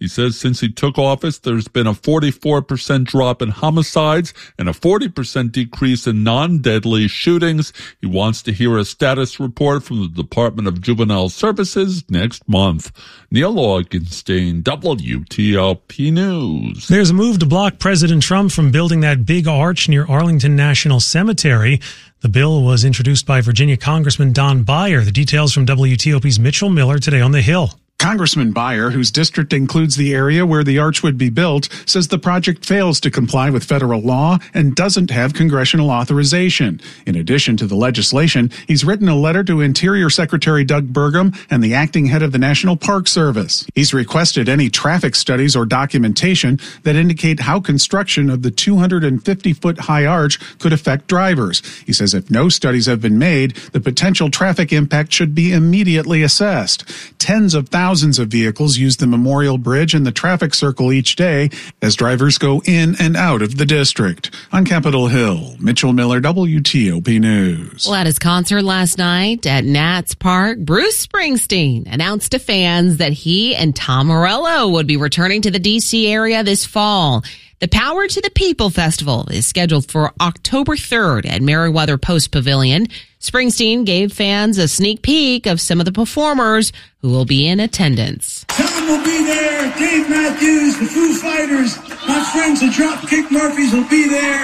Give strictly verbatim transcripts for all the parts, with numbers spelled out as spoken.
He says since he took office, there's been a forty-four percent drop in homicides and a forty percent decrease in non-deadly shootings. He wants to hear a status report from the Department of Juvenile Services next month. Neil Augenstein, W T O P News. There's a move to block President Trump from building that big arch near Arlington National Cemetery. The bill was introduced by Virginia Congressman Don Beyer. The details from W T O P's Mitchell Miller today on the Hill. Congressman Beyer, whose district includes the area where the arch would be built, says the project fails to comply with federal law and doesn't have congressional authorization. In addition to the legislation, he's written a letter to Interior Secretary Doug Burgum and the acting head of the National Park Service. He's requested any traffic studies or documentation that indicate how construction of the two hundred fifty foot high arch could affect drivers. He says if no studies have been made, the potential traffic impact should be immediately assessed. Tens of thousands Thousands of vehicles use the Memorial Bridge and the traffic circle each day as drivers go in and out of the district. On Capitol Hill, Mitchell Miller, W T O P News. Well, at his concert last night at Nats Park, Bruce Springsteen announced to fans that he and Tom Morello would be returning to the D C area this fall. The Power to the People Festival is scheduled for October third at Merriweather Post Pavilion. Springsteen gave fans a sneak peek of some of the performers who will be in attendance. Tom will be there, Dave Matthews, the Foo Fighters, my friends the Dropkick Murphys will be there.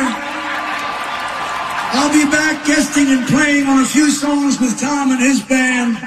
I'll be back guesting and playing on a few songs with Tom and his band.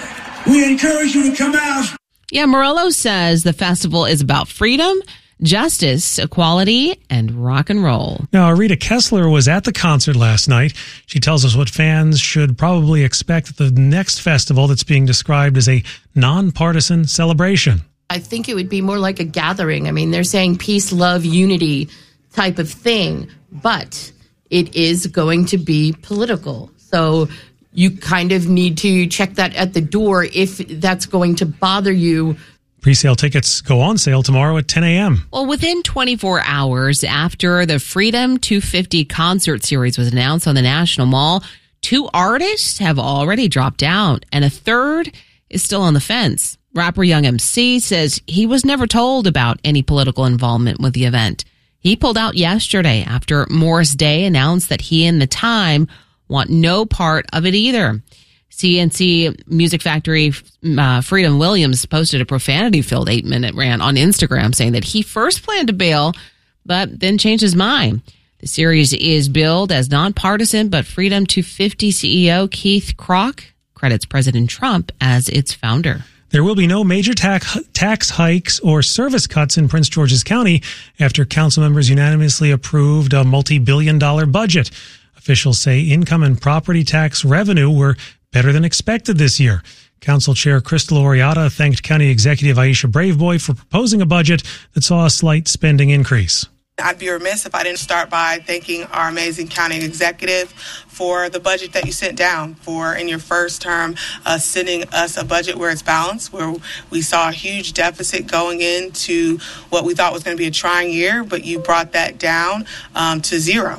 We encourage you to come out. Yeah, Morello says the festival is about freedom, justice, equality, and rock and roll. Now, Rita Kessler was at the concert last night. She tells us what fans should probably expect at the next festival that's being described as a nonpartisan celebration. I think it would be more like a gathering. I mean, they're saying peace, love, unity type of thing, but it is going to be political. So you kind of need to check that at the door if that's going to bother you. Presale tickets go on sale tomorrow at ten a.m. Well, within twenty-four hours after the Freedom two fifty concert series was announced on the National Mall, two artists have already dropped out, and a third is still on the fence. Rapper Young M C says he was never told about any political involvement with the event. He pulled out yesterday after Morris Day announced that he and The Time want no part of it either. C N C Music Factory uh, Freedom Williams posted a profanity-filled eight-minute rant on Instagram saying that he first planned to bail, but then changed his mind. The series is billed as nonpartisan, but Freedom two fifty C E O Keith Kroc credits President Trump as its founder. There will be no major tax tax hikes or service cuts in Prince George's County after council members unanimously approved a multi-billion dollar budget. Officials say income and property tax revenue were better than expected this year. Council Chair Crystal Oriata thanked County Executive Aisha Braveboy for proposing a budget that saw a slight spending increase. I'd be remiss if I didn't start by thanking our amazing county executive for the budget that you sent down, for in your first term uh, sending us a budget where it's balanced, where we saw a huge deficit going into what we thought was going to be a trying year, but you brought that down um, to zero.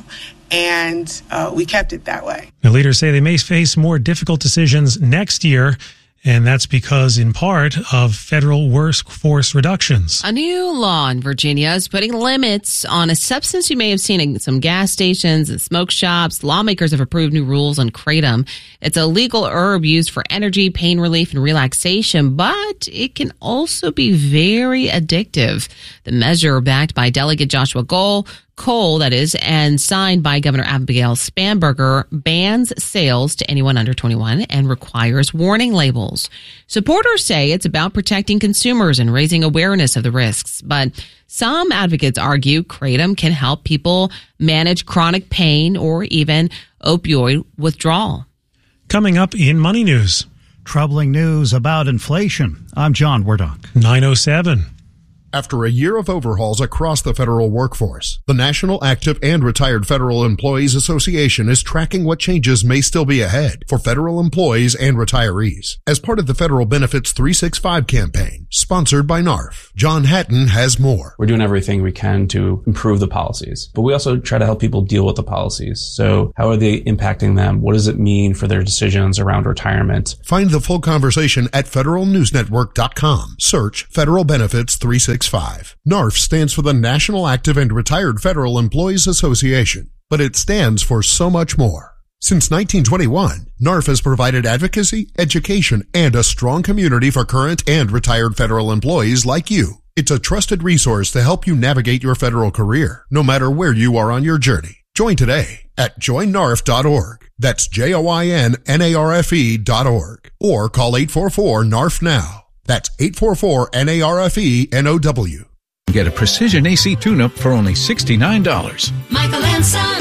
And uh, we kept it that way. The leaders say they may face more difficult decisions next year, and that's because, in part, of federal workforce reductions. A new law in Virginia is putting limits on a substance you may have seen in some gas stations and smoke shops. Lawmakers have approved new rules on kratom. It's a legal herb used for energy, pain relief, and relaxation, but it can also be very addictive. The measure, backed by Delegate Joshua Cole, Cole, that is, and signed by Governor Abigail Spanberger, bans sales to anyone under twenty-one and requires warning labels. Supporters say it's about protecting consumers and raising awareness of the risks, but some advocates argue kratom can help people manage chronic pain or even opioid withdrawal. Coming up in Money News. Troubling news about inflation. I'm John Wardock. nine oh seven. After a year of overhauls across the federal workforce, the National Active and Retired Federal Employees Association is tracking what changes may still be ahead for federal employees and retirees as part of the Federal Benefits three sixty-five campaign, sponsored by N A R F. John Hatton has more. We're doing everything we can to improve the policies, but we also try to help people deal with the policies. So how are they impacting them? What does it mean for their decisions around retirement? Find the full conversation at federal news network dot com. Search Federal Benefits three sixty-five. six five. N A R F stands for the National Active and Retired Federal Employees Association, but it stands for so much more. Since nineteen twenty-one, N A R F has provided advocacy, education, and a strong community for current and retired federal employees like you. It's a trusted resource to help you navigate your federal career, no matter where you are on your journey. Join today at join N A R F dot org. That's J O I N N A R F E dot org. Or call eight four four N A R F now. That's eight four four N A R F E N O W. Get a precision A C tune-up for only sixty-nine dollars. Michael and Son.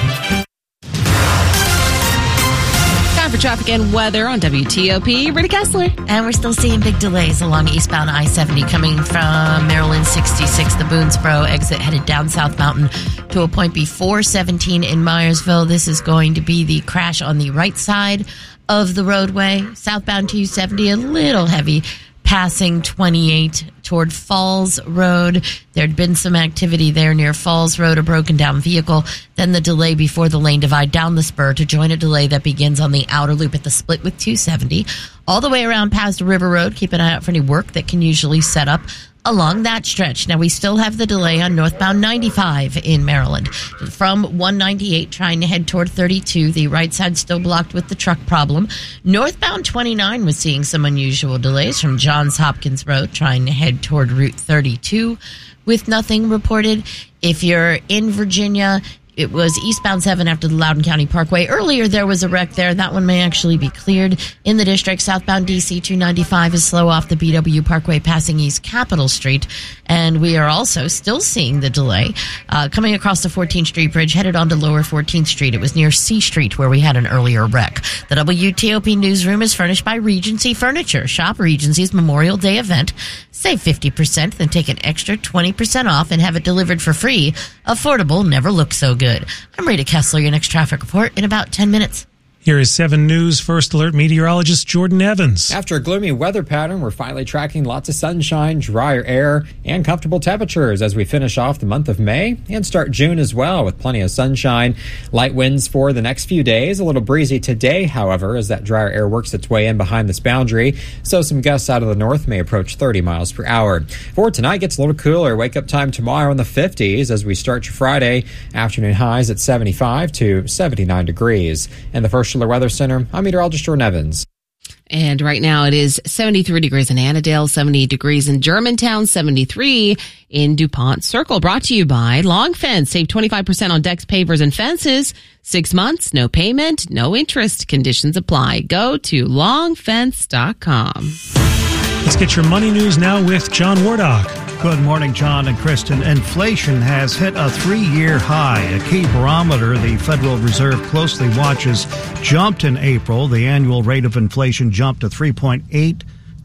For traffic and weather on W T O P, Rita Kessler. And we're still seeing big delays along eastbound I seventy coming from Maryland sixty-six, the Boonesboro exit headed down South Mountain to a point before seventeen in Myersville. This is going to be the crash on the right side of the roadway. Southbound two seventy, a little heavy, passing twenty-eight toward Falls Road. There'd been some activity there near Falls Road, a broken down vehicle. Then the delay before the lane divide down the spur to join a delay that begins on the outer loop at the split with two seventy. All the way around past River Road. Keep an eye out for any work that can usually set up along that stretch. Now, we still have the delay on northbound ninety-five in Maryland. From one ninety-eight trying to head toward thirty-two, the right side still blocked with the truck problem. Northbound twenty-nine was seeing some unusual delays from Johns Hopkins Road trying to head toward Route thirty-two with nothing reported. If you're in Virginia, it was eastbound seven after the Loudoun County Parkway. Earlier, there was a wreck there. That one may actually be cleared. In the district, southbound D C two ninety-five is slow off the B W Parkway passing East Capitol Street. And we are also still seeing the delay uh, coming across the fourteenth Street Bridge, headed onto lower fourteenth Street. It was near C Street where we had an earlier wreck. The W T O P newsroom is furnished by Regency Furniture. Shop Regency's Memorial Day event. Save fifty percent, then take an extra twenty percent off and have it delivered for free. Affordable never looks so good. I'm Rita Kessler, your next traffic report in about ten minutes. Here is seven News First Alert meteorologist Jordan Evans. After a gloomy weather pattern, we're finally tracking lots of sunshine, drier air, and comfortable temperatures as we finish off the month of May and start June as well with plenty of sunshine. Light winds for the next few days. A little breezy today, however, as that drier air works its way in behind this boundary. So some gusts out of the north may approach thirty miles per hour. For tonight, gets a little cooler. Wake up time tomorrow in the fifties as we start your Friday. Afternoon highs at seventy-five to seventy-nine degrees. And the First Alert Weather Center, I'm meteorologist Jordan Evans. And right now it is seventy-three degrees in Annandale, seventy degrees in Germantown, seventy-three in DuPont Circle. Brought to you by Long Fence. Save twenty-five percent on decks, pavers, and fences. Six months, no payment, no interest. Conditions apply. Go to long fence dot com. Let's get your money news now with John Wardock. Good morning, John and Kristen. Inflation has hit a three-year high. A key barometer the Federal Reserve closely watches jumped in April. The annual rate of inflation jumped to three point eight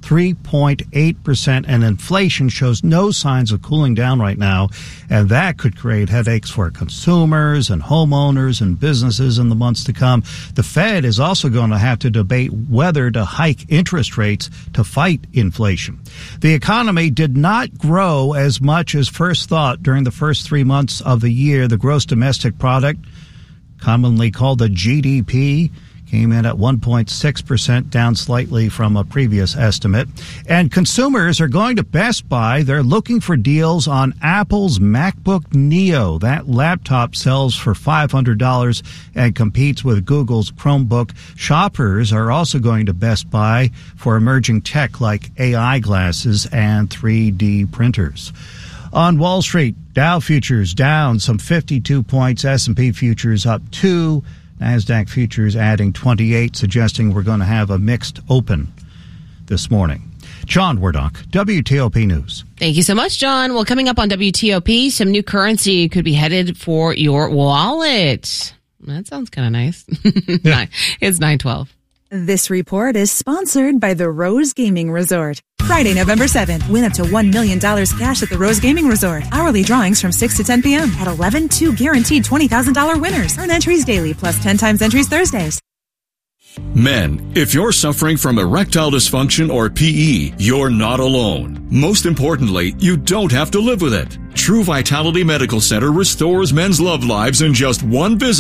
percent, and inflation shows no signs of cooling down right now, and that could create headaches for consumers and homeowners and businesses in the months to come. The Fed is also going to have to debate whether to hike interest rates to fight inflation. The economy did not grow as much as first thought during the first three months of the year. The gross domestic product, commonly called the G D P, came in at one point six percent, down slightly from a previous estimate. And consumers are going to Best Buy. They're looking for deals on Apple's MacBook Neo. That laptop sells for five hundred dollars and competes with Google's Chromebook. Shoppers are also going to Best Buy for emerging tech like A I glasses and three D printers. On Wall Street, Dow futures down some fifty-two points, S and P futures up two. NASDAQ futures adding twenty-eight, suggesting we're going to have a mixed open this morning. John Wardock, W T O P News. Thank you so much, John. Well, coming up on W T O P, some new currency could be headed for your wallet. That sounds kind of nice. Yeah. It's nine twelve. This report is sponsored by the Rose Gaming Resort. Friday, November seventh, win up to one million dollars cash at the Rose Gaming Resort. Hourly drawings from six to ten p.m. At eleven, two guaranteed twenty thousand dollars winners. Earn entries daily, plus ten times entries Thursdays. Men, if you're suffering from erectile dysfunction or P E, you're not alone. Most importantly, you don't have to live with it. True Vitality Medical Center restores men's love lives in just one visit.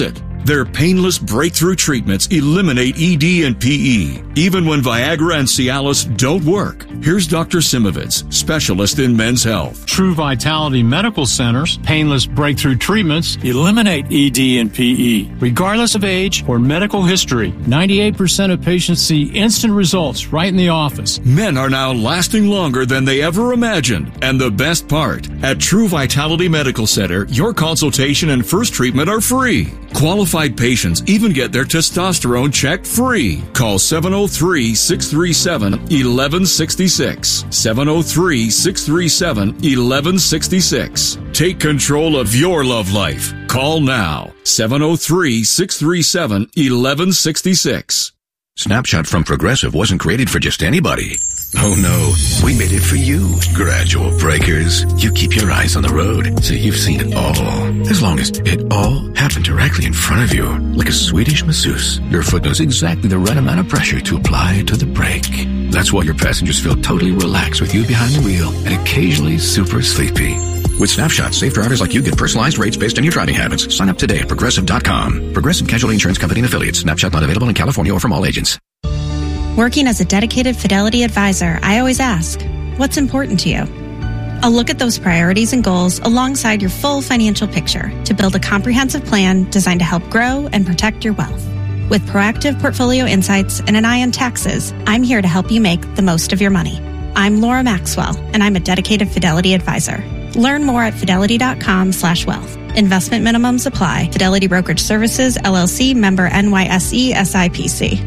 Their painless breakthrough treatments eliminate E D and P E, even when Viagra and Cialis don't work. Here's Doctor Simovitz, specialist in men's health. True Vitality Medical Center's painless breakthrough treatments eliminate E D and P E, regardless of age or medical history. ninety-eight percent of patients see instant results right in the office. Men are now lasting longer than they ever imagined. And the best part, at True Vitality Medical Center, your consultation and first treatment are free. Qualified patients even get their testosterone checked free. Call seven oh three, six three seven, one one six six. seven oh three, six three seven, one one six six. Take control of your love life. Call now. seven oh three, six three seven, one one six six. Snapshot from Progressive wasn't created for just anybody. Oh no, we made it for you. Gradual breakers. You keep your eyes on the road, so you've seen it all. As long as it all happened directly in front of you, like a Swedish masseuse, your foot knows exactly the right amount of pressure to apply to the brake. That's why your passengers feel totally relaxed with you behind the wheel and occasionally super sleepy. With Snapshot, safe drivers like you get personalized rates based on your driving habits. Sign up today at Progressive dot com. Progressive Casualty Insurance Company and Affiliates. Snapshot not available in California or from all agents. Working as a dedicated Fidelity advisor, I always ask, what's important to you? I'll look at those priorities and goals alongside your full financial picture to build a comprehensive plan designed to help grow and protect your wealth. With proactive portfolio insights and an eye on taxes, I'm here to help you make the most of your money. I'm Laura Maxwell, and I'm a dedicated Fidelity advisor. Learn more at fidelity.com slash wealth. Investment minimums apply. Fidelity Brokerage Services, L L C, member N Y S E, S I P C.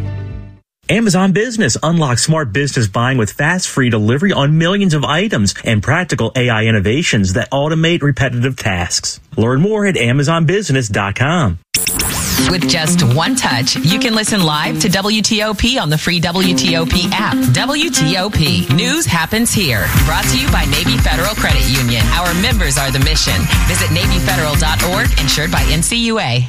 Amazon Business unlocks smart business buying with fast, free delivery on millions of items and practical A I innovations that automate repetitive tasks. Learn more at amazon business dot com. With just one touch, you can listen live to W T O P on the free W T O P app. W T O P. News happens here. Brought to you by Navy Federal Credit Union. Our members are the mission. Visit Navy Federal dot org, insured by N C U A.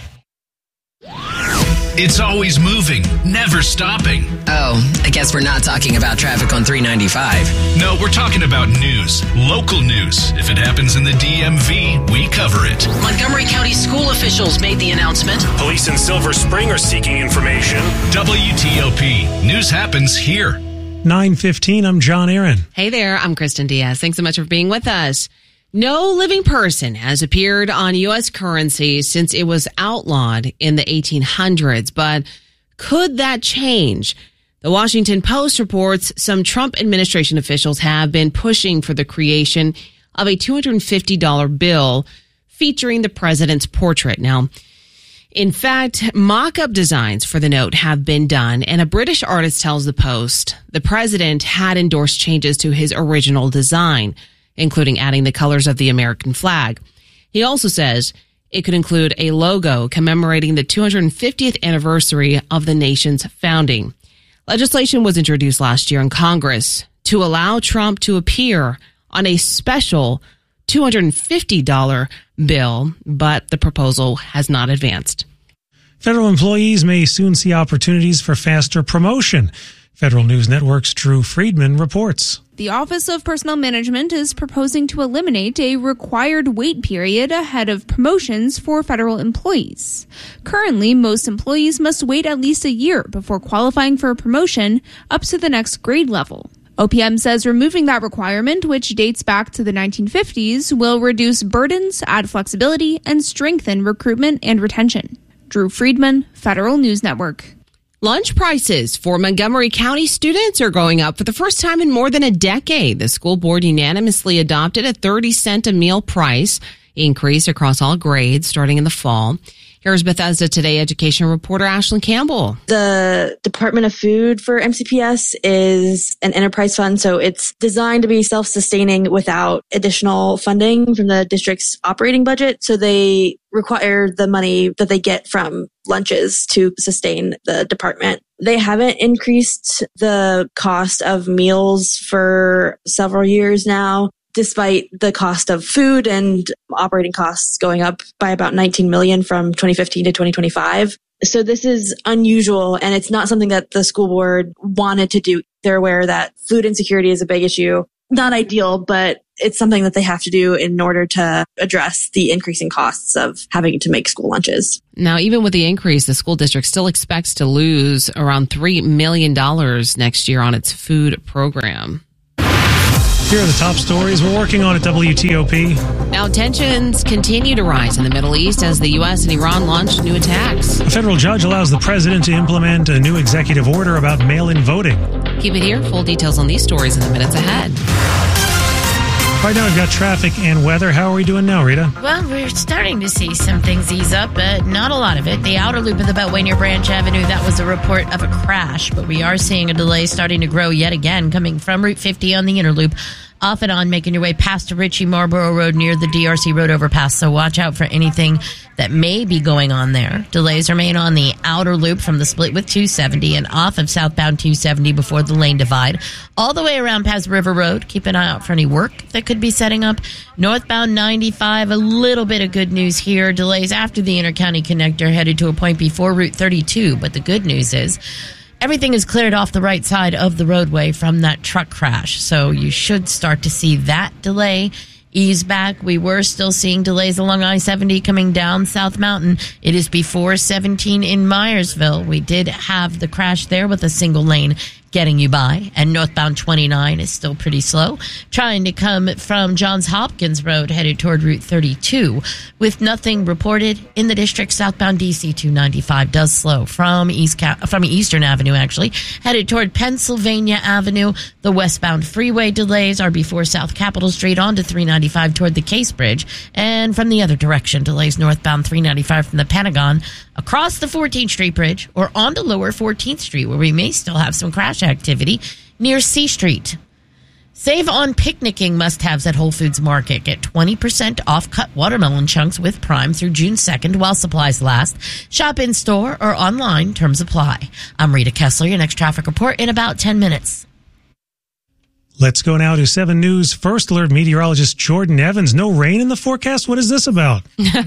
It's always moving, never stopping. Oh, I guess we're not talking about traffic on three ninety-five. No, we're talking about news, local news. If it happens in the D M V, we cover it. Montgomery County school officials made the announcement. Police in Silver Spring are seeking information. W T O P. News happens here. nine fifteen, I'm John Aaron. Hey there, I'm Kristen Diaz. Thanks so much for being with us. No living person has appeared on U S currency since it was outlawed in the eighteen hundreds, but could that change? The Washington Post reports some Trump administration officials have been pushing for the creation of a two hundred fifty dollars bill featuring the president's portrait. Now, in fact, mock-up designs for the note have been done, and a British artist tells the Post the president had endorsed changes to his original design, including adding the colors of the American flag. He also says it could include a logo commemorating the two hundred fiftieth anniversary of the nation's founding. Legislation was introduced last year in Congress to allow Trump to appear on a special two hundred fifty dollars bill, but the proposal has not advanced. Federal employees may soon see opportunities for faster promotion. Federal News Network's Drew Friedman reports. The Office of Personnel Management is proposing to eliminate a required wait period ahead of promotions for federal employees. Currently, most employees must wait at least a year before qualifying for a promotion up to the next grade level. O P M says removing that requirement, which dates back to the nineteen fifties, will reduce burdens, add flexibility, and strengthen recruitment and retention. Drew Friedman, Federal News Network. Lunch prices for Montgomery County students are going up for the first time in more than a decade. The school board unanimously adopted a thirty cent a meal price increase across all grades starting in the fall. Here's Bethesda Today education reporter Ashlyn Campbell. The Department of Food for M C P S is an enterprise fund, so it's designed to be self-sustaining without additional funding from the district's operating budget. So they require the money that they get from lunches to sustain the department. They haven't increased the cost of meals for several years now, despite the cost of food and operating costs going up by about nineteen million dollars from twenty fifteen to twenty twenty-five. So this is unusual, and it's not something that the school board wanted to do. They're aware that food insecurity is a big issue. Not ideal, but it's something that they have to do in order to address the increasing costs of having to make school lunches. Now, even with the increase, the school district still expects to lose around three million dollars next year on its food program. Here are the top stories we're working on at W T O P. Now, tensions continue to rise in the Middle East as the U S and Iran launch new attacks. A federal judge allows the president to implement a new executive order about mail-in voting. Keep it here. Full details on these stories in the minutes ahead. Right now, we've got traffic and weather. How are we doing now, Rita? Well, we're starting to see some things ease up, but not a lot of it. The outer loop of the Beltway near Branch Avenue, that was a report of a crash, but we are seeing a delay starting to grow yet again coming from Route fifty on the inner loop. Off and on, making your way past Ritchie Marlboro Road near the D R C Road overpass. So watch out for anything that may be going on there. Delays remain on the outer loop from the split with two seventy and off of southbound two seventy before the lane divide. All the way around past River Road. Keep an eye out for any work that could be setting up. Northbound ninety-five, a little bit of good news here. Delays after the Intercounty Connector headed to a point before Route thirty-two. But the good news is everything is cleared off the right side of the roadway from that truck crash. So you should start to see that delay ease back. We were still seeing delays along I seventy coming down South Mountain. It is before seventeen in Myersville. We did have the crash there with a single lane getting you by, and northbound twenty-nine is still pretty slow, trying to come from Johns Hopkins Road headed toward Route thirty-two. With nothing reported in the district, southbound D C two ninety-five does slow from East Ca- from Eastern Avenue, actually, headed toward Pennsylvania Avenue. The westbound freeway delays are before South Capitol Street onto three ninety-five toward the Case Bridge, and from the other direction, delays northbound three ninety-five from the Pentagon across the fourteenth Street Bridge or onto lower fourteenth Street, where we may still have some crash activity near C Street. Save on picnicking must-haves at Whole Foods Market. Get twenty percent off cut watermelon chunks with Prime through June second while supplies last. Shop in-store or online. Terms apply. I'm Rita Kessler. Your next traffic report in about ten minutes. Let's go now to seven News First Alert meteorologist Jordan Evans. No rain in the forecast? What is this about?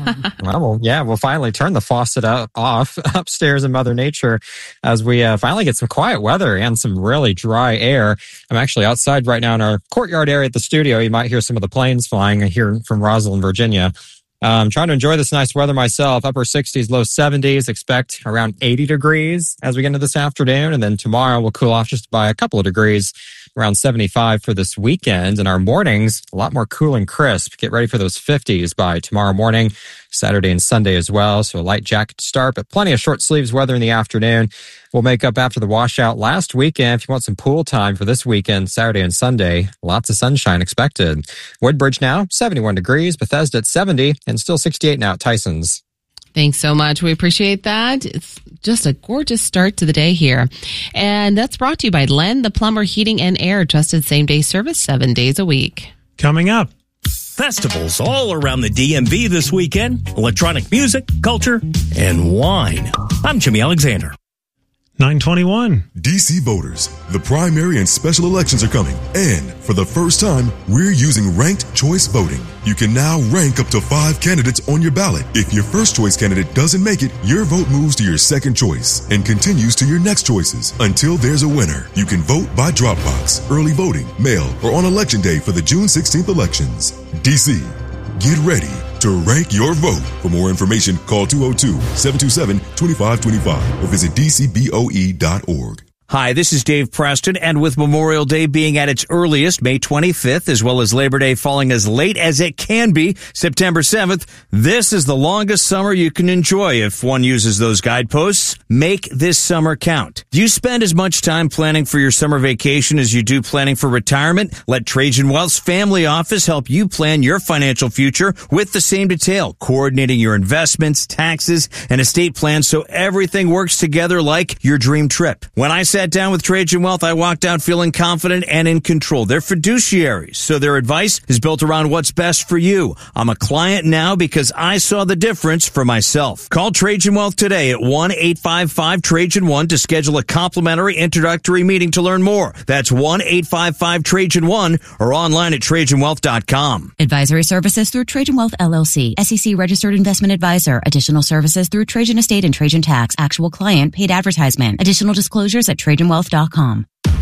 Well, yeah, we'll finally turn the faucet out, off upstairs in Mother Nature as we uh, finally get some quiet weather and some really dry air. I'm actually outside right now in our courtyard area at the studio. You might hear some of the planes flying here from Rosalind, Virginia. I'm um, trying to enjoy this nice weather myself. Upper sixties, low seventies. Expect around eighty degrees as we get into this afternoon. And then tomorrow we'll cool off just by a couple of degrees, around seventy-five for this weekend. And our mornings, a lot more cool and crisp. Get ready for those fifties by tomorrow morning, Saturday and Sunday as well. So a light jacket to start, but plenty of short sleeves weather in the afternoon. We'll make up after the washout last weekend. If you want some pool time for this weekend, Saturday and Sunday, lots of sunshine expected. Woodbridge now, seventy-one degrees. Bethesda at seventy and still sixty-eight now at Tyson's. Thanks so much. We appreciate that. It's just a gorgeous start to the day here. And that's brought to you by Len, the Plumber Heating and Air, trusted same-day service seven days a week. Coming up. Festivals all around the D M V this weekend. Electronic music, culture, and wine. I'm Jimmy Alexander. nine twenty-one. D C voters, the primary and special elections are coming. And for the first time, we're using ranked choice voting. You can now rank up to five candidates on your ballot. If your first choice candidate doesn't make it, your vote moves to your second choice and continues to your next choices until there's a winner. You can vote by drop box, early voting, mail, or on election day for the June sixteenth elections. D C, get ready to rank your vote. For more information, call two oh two, seven two seven, two five two five or visit d c b o e dot org. Hi, this is Dave Preston, and with Memorial Day being at its earliest, May twenty-fifth, as well as Labor Day falling as late as it can be, September seventh, this is the longest summer you can enjoy if one uses those guideposts. Make this summer count. Do you spend as much time planning for your summer vacation as you do planning for retirement? Let Trajan Wealth's family office help you plan your financial future with the same detail, coordinating your investments, taxes, and estate plans so everything works together like your dream trip. When I sat down with Trajan Wealth, I walked out feeling confident and in control. They're fiduciaries, so their advice is built around what's best for you. I'm a client now because I saw the difference for myself. Call Trajan Wealth today at one eight five five Trajan one to schedule a complimentary introductory meeting to learn more. That's one eight five five Trajan one or online at trajan wealth dot com. Advisory services through Trajan Wealth L L C, S E C registered investment advisor. Additional services through Trajan Estate and Trajan Tax. Actual client paid advertisement. Additional disclosures at trajan wealth dot com.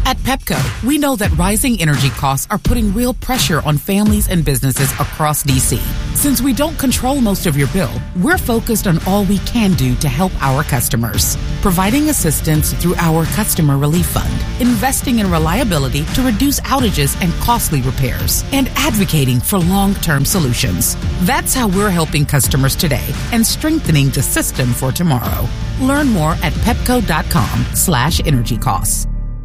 At Pepco, we know that rising energy costs are putting real pressure on families and businesses across D C. Since we don't control most of your bill, we're focused on all we can do to help our customers. Providing assistance through our Customer Relief Fund, investing in reliability to reduce outages and costly repairs, and advocating for long-term solutions. That's how we're helping customers today and strengthening the system for tomorrow. Learn more at pepco.com slash energy costs.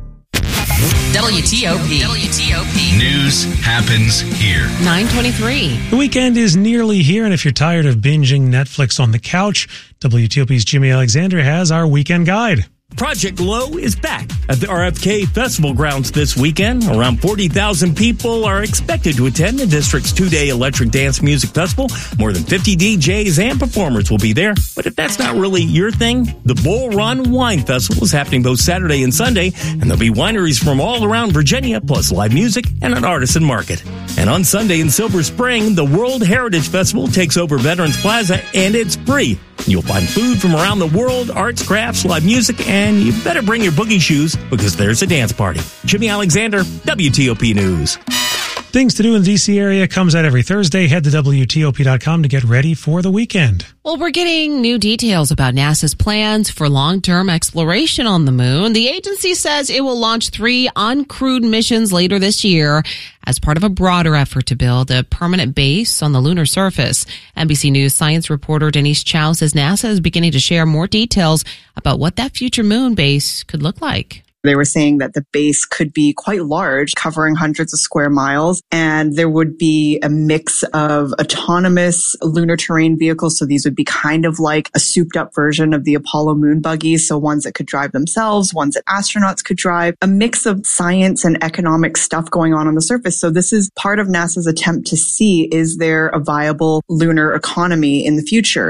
W T O P. W T O P. News happens here. nine twenty-three. The weekend is nearly here, and if you're tired of binging Netflix on the couch, W T O P's Jimmy Alexander has our weekend guide. Project Glow is back at the R F K Festival grounds this weekend. Around forty thousand people are expected to attend the district's two-day electric dance music festival. More than fifty D Js and performers will be there. But if that's not really your thing, the Bull Run Wine Festival is happening both Saturday and Sunday, and there'll be wineries from all around Virginia, plus live music and an artisan market. And on Sunday in Silver Spring, the World Heritage Festival takes over Veterans Plaza, and it's free. You'll find food from around the world, arts, crafts, live music, and you better bring your boogie shoes because there's a dance party. Jimmy Alexander, W T O P News. Things to do in the D C area comes out every Thursday. Head to W T O P dot com to get ready for the weekend. Well, we're getting new details about NASA's plans for long-term exploration on the moon. The agency says it will launch three uncrewed missions later this year as part of a broader effort to build a permanent base on the lunar surface. N B C News science reporter Denise Chow says NASA is beginning to share more details about what that future moon base could look like. They were saying that the base could be quite large, covering hundreds of square miles, and there would be a mix of autonomous lunar terrain vehicles. So these would be kind of like a souped up version of the Apollo moon buggies. So ones that could drive themselves, ones that astronauts could drive, a mix of science and economic stuff going on on the surface. So this is part of NASA's attempt to see, is there a viable lunar economy in the future?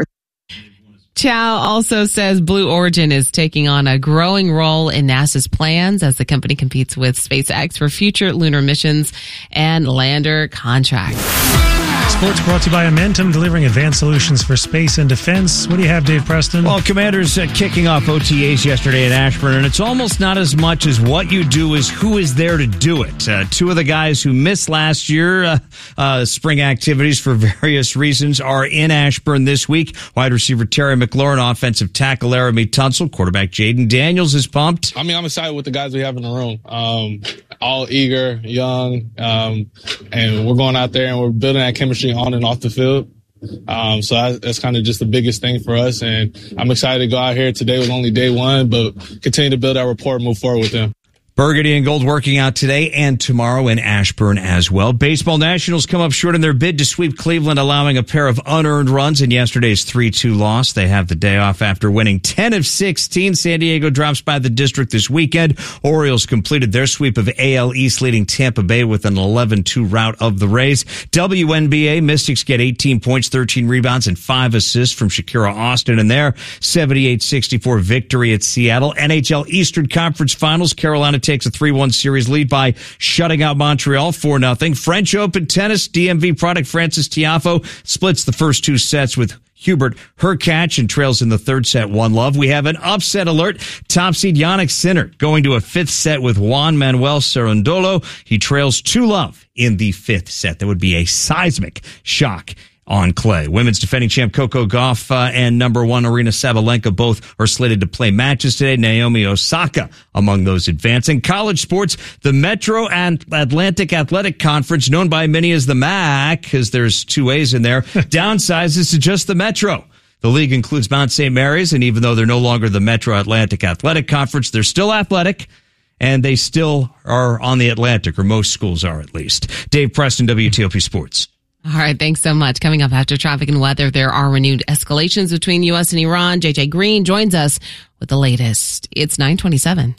Chow also says Blue Origin is taking on a growing role in NASA's plans as the company competes with SpaceX for future lunar missions and lander contracts. Sports brought to you by Amentum, delivering advanced solutions for space and defense. What do you have, Dave Preston? Well, Commanders uh, kicking off O T As yesterday at Ashburn, and it's almost not as much as what you do as who is there to do it. Uh, two of the guys who missed last year uh, uh, spring activities for various reasons are in Ashburn this week. Wide receiver Terry McLaurin, offensive tackle Laramie Tunsil, quarterback Jaden Daniels is pumped. I mean, I'm excited with the guys we have in the room. Um, all eager, young, um, and we're going out there and we're building that chemistry on and off the field. Um, so I, that's kind of just the biggest thing for us. And I'm excited to go out here today with only day one, but continue to build our rapport and move forward with them. Burgundy and Gold working out today and tomorrow in Ashburn as well. Baseball Nationals come up short in their bid to sweep Cleveland, allowing a pair of unearned runs in yesterday's three two loss. They have the day off after winning ten of sixteen. San Diego drops by the district this weekend. Orioles completed their sweep of A L East, leading Tampa Bay with an eleven two rout of the Rays. W N B A Mystics get eighteen points, thirteen rebounds, and five assists from Shakira Austin in their seventy-eight sixty-four victory at Seattle. N H L Eastern Conference Finals, Carolina takes a three one series lead by shutting out Montreal four nothing. French Open tennis, D M V product Francis Tiafoe splits the first two sets with Hubert Hurkacz and trails in the third set one love. We have an upset alert. Top seed Jannik Sinner going to a fifth set with Juan Manuel Cerundolo. He trails two love in the fifth set. That would be a seismic shock on clay. Women's defending champ Coco Gauff uh, and number one Aryna Sabalenka both are slated to play matches today. Naomi Osaka among those advancing. College sports, the Metro and Atlantic Athletic Conference, known by many as the M A C, because there's two A's in there, downsizes to just the Metro. The league includes Mount Saint Mary's, and even though they're no longer the Metro Atlantic Athletic Conference, they're still athletic, and they still are on the Atlantic, or most schools are at least. Dave Preston, W T O P Sports. All right, thanks so much. Coming up after traffic and weather, there are renewed escalations between U S and Iran. J J Green joins us with the latest. It's nine twenty-seven.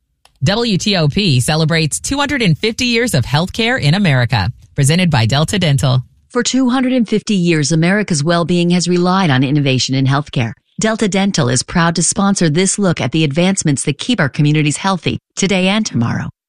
W T O P celebrates two hundred fifty years of healthcare in America. Presented by Delta Dental. For two hundred fifty years, America's well-being has relied on innovation in healthcare. Delta Dental is proud to sponsor this look at the advancements that keep our communities healthy today and tomorrow.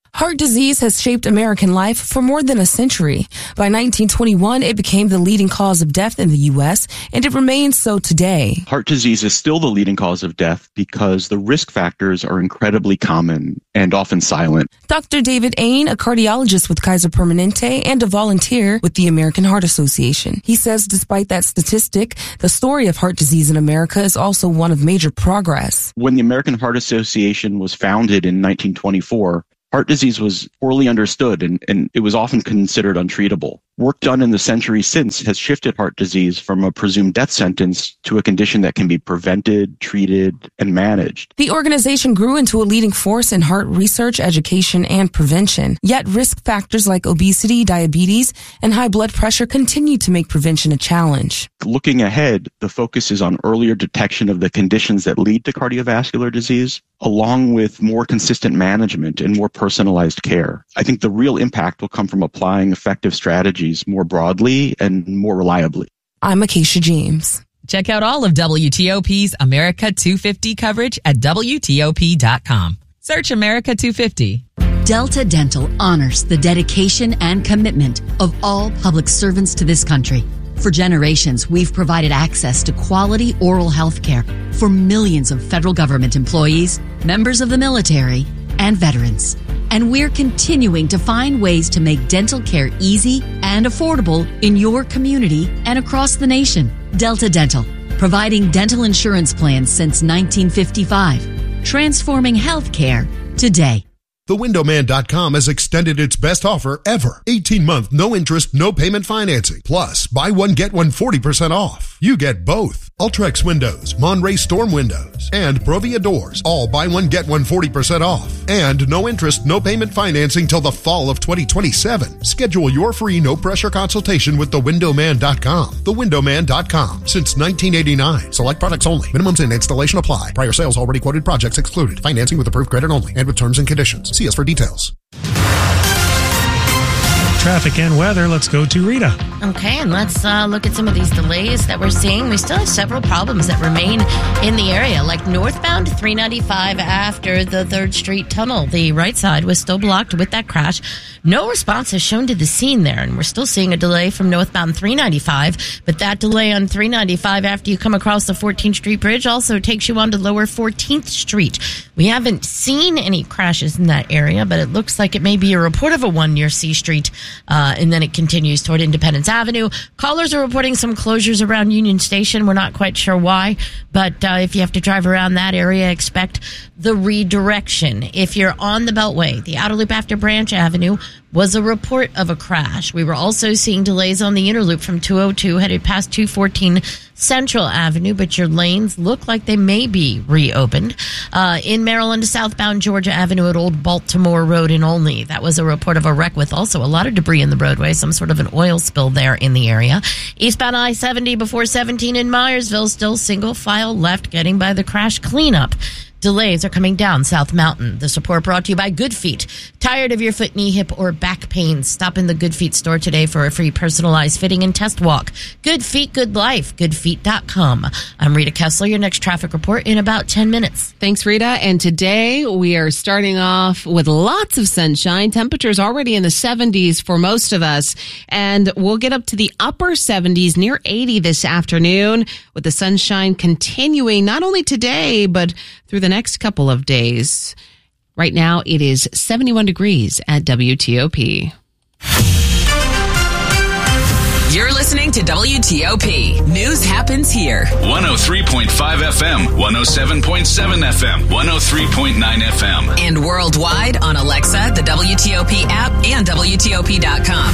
Heart disease has shaped American life for more than a century. By nineteen twenty-one, it became the leading cause of death in the U S, and it remains so today. Heart disease is still the leading cause of death because the risk factors are incredibly common and often silent. Doctor David Ain, a cardiologist with Kaiser Permanente and a volunteer with the American Heart Association. He says despite that statistic, the story of heart disease in America is also one of major progress. When the American Heart Association was founded in nineteen twenty-four, heart disease was poorly understood and, and it was often considered untreatable. Work done in the century since has shifted heart disease from a presumed death sentence to a condition that can be prevented, treated, and managed. The organization grew into a leading force in heart research, education, and prevention. Yet risk factors like obesity, diabetes, and high blood pressure continue to make prevention a challenge. Looking ahead, the focus is on earlier detection of the conditions that lead to cardiovascular disease, along with more consistent management and more personalized care. I think the real impact will come from applying effective strategies more broadly and more reliably. I'm Acacia James. Check out all of W T O P's America two fifty coverage at W T O P dot com. Search America two fifty. Delta Dental honors the dedication and commitment of all public servants to this country. For generations, we've provided access to quality oral health care for millions of federal government employees, members of the military, and veterans. And we're continuing to find ways to make dental care easy and affordable in your community and across the nation. Delta Dental, providing dental insurance plans since nineteen fifty-five, transforming healthcare today. the window man dot com has extended its best offer ever. eighteen month, no interest, no payment financing. Plus, buy one, get one forty percent off. You get both. Ultrex windows, Monterey Storm windows, and Provia doors. All buy one, get one forty percent off. And no interest, no payment financing till the fall of twenty twenty-seven. Schedule your free no-pressure consultation with the window man dot com. the window man dot com. Since nineteen eighty-nine. Select products only. Minimums and installation apply. Prior sales already quoted projects excluded. Financing with approved credit only and with terms and conditions. See us for details. Traffic and weather. Let's go to Rita. Okay, and let's uh, look at some of these delays that we're seeing. We still have several problems that remain in the area, like northbound three ninety-five after the third Street Tunnel. The right side was still blocked with that crash. No response is shown to the scene there, and we're still seeing a delay from northbound three ninety-five, but that delay on three ninety-five after you come across the fourteenth Street Bridge also takes you on to lower fourteenth Street. We haven't seen any crashes in that area, but it looks like it may be a report of a one near C Street. Uh, and then it continues toward Independence Avenue. Callers are reporting some closures around Union Station. We're not quite sure why, but uh, if you have to drive around that area, expect the redirection. If you're on the Beltway, the outer loop after Branch Avenue was a report of a crash. We were also seeing delays on the inner loop from two oh two headed past two fourteen Central Avenue, but your lanes look like they may be reopened. Uh, in Maryland, southbound Georgia Avenue at Old Baltimore Road in Olney. That was a report of a wreck with also a lot of debris in the roadway, some sort of an oil spill there in the area. Eastbound I seventy before seventeen in Myersville, still single file left getting by the crash cleanup. Delays are coming down South Mountain. The support brought to you by Good Feet. Tired of your foot, knee, hip, or back pain? Stop in the Good Feet store today for a free personalized fitting and test walk. Good Feet, good life. good feet dot com. I'm Rita Kessler. Your next traffic report in about ten minutes. Thanks, Rita. And today we are starting off with lots of sunshine. Temperatures already in the seventies for most of us. And we'll get up to the upper seventies, near eighty this afternoon, with the sunshine continuing not only today, but through the next couple of days. Right now, it is seventy-one degrees at W T O P. You're listening to W T O P. News happens here. one oh three point five F M, one oh seven point seven F M, one oh three point nine F M. And worldwide on Alexa, the W T O P app, and W T O P dot com.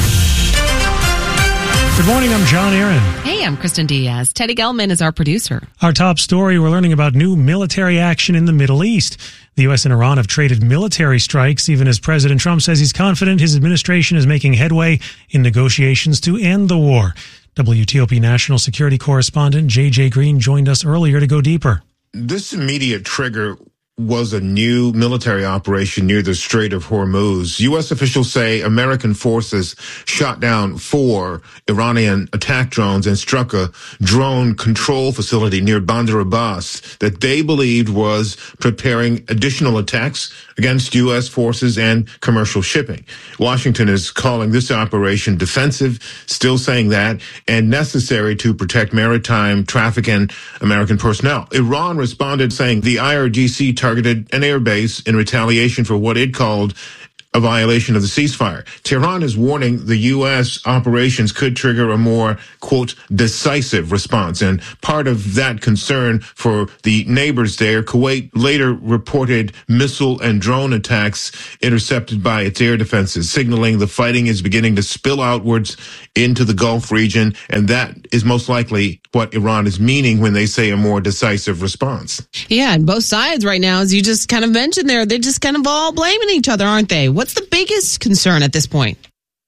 Good morning, I'm John Aaron. Hey, I'm Kristen Diaz. Teddy Gelman is our producer. Our top story, we're learning about new military action in the Middle East. The U S and Iran have traded military strikes, even as President Trump says he's confident his administration is making headway in negotiations to end the war. W T O P national security correspondent J J Green joined us earlier to go deeper. This immediate trigger was a new military operation near the Strait of Hormuz. U S officials say American forces shot down four Iranian attack drones and struck a drone control facility near Bandar Abbas that they believed was preparing additional attacks against U S forces and commercial shipping. Washington is calling this operation defensive, still saying that, and necessary to protect maritime traffic and American personnel. Iran responded saying the I R G C targeted an airbase in retaliation for what it called a violation of the ceasefire. Tehran is warning the U S operations could trigger a more, quote, decisive response. And part of that concern for the neighbors there, Kuwait later reported missile and drone attacks intercepted by its air defenses, signaling the fighting is beginning to spill outwards into the Gulf region. And that is most likely what Iran is meaning when they say a more decisive response. Yeah, and both sides right now, as you just kind of mentioned there, they're just kind of all blaming each other, aren't they? What's the biggest concern at this point?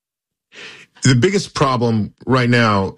The biggest problem right now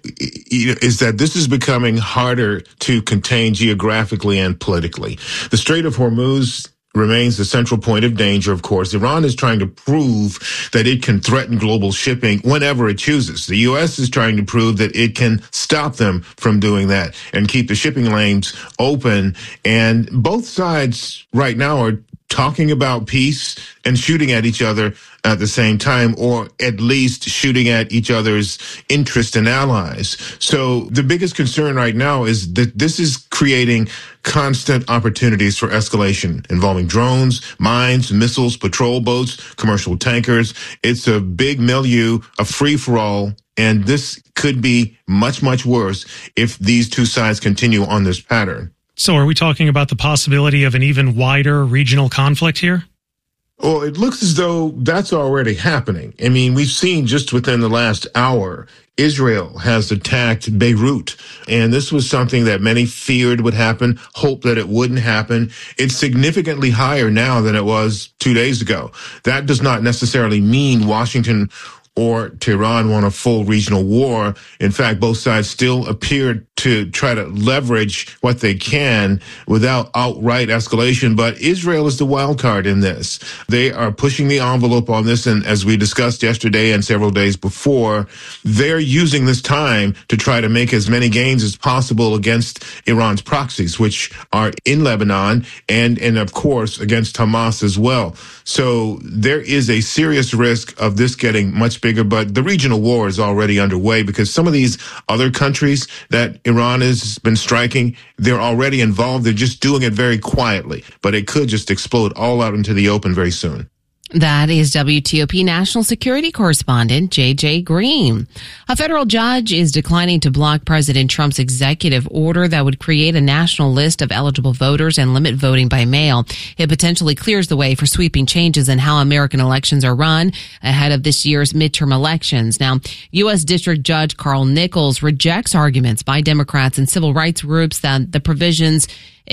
is that this is becoming harder to contain geographically and politically. The Strait of Hormuz remains the central point of danger, of course. Iran is trying to prove that it can threaten global shipping whenever it chooses. The U S is trying to prove that it can stop them from doing that and keep the shipping lanes open. And both sides right now are talking about peace and shooting at each other at the same time, or at least shooting at each other's interests and allies. So the biggest concern right now is that this is creating constant opportunities for escalation involving drones, mines, missiles, patrol boats, commercial tankers. It's a big milieu, a free-for-all, and this could be much, much worse if these two sides continue on this pattern. So are we talking about the possibility of an even wider regional conflict here? Well, it looks as though that's already happening. I mean, we've seen just within the last hour, Israel has attacked Beirut. And this was something that many feared would happen, hoped that it wouldn't happen. It's significantly higher now than it was two days ago. That does not necessarily mean Washington or Tehran want a full regional war. In fact, both sides still appear to try to leverage what they can without outright escalation. But Israel is the wild card in this. They are pushing the envelope on this. And as we discussed yesterday and several days before, they're using this time to try to make as many gains as possible against Iran's proxies, which are in Lebanon and, and of course, against Hamas as well. So there is a serious risk of this getting much bigger, but the regional war is already underway because some of these other countries that Iran has been striking, they're already involved. They're just doing it very quietly, but it could just explode all out into the open very soon. That is W T O P National Security Correspondent J J Green. A federal judge is declining to block President Trump's executive order that would create a national list of eligible voters and limit voting by mail. It potentially clears the way for sweeping changes in how American elections are run ahead of this year's midterm elections. Now, U S District Judge Carl Nichols rejects arguments by Democrats and civil rights groups that the provisions